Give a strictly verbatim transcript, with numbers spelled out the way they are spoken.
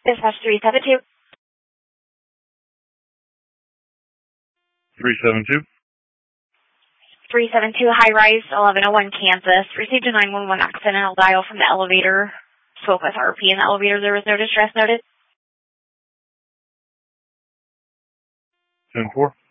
Dispatch three seven two. three seven two. three seven two, High Rise, eleven oh one, Kansas. Received a nine one one accidental dial from the elevator. Spoke with R P in the elevator. There was no distress noted. ten four.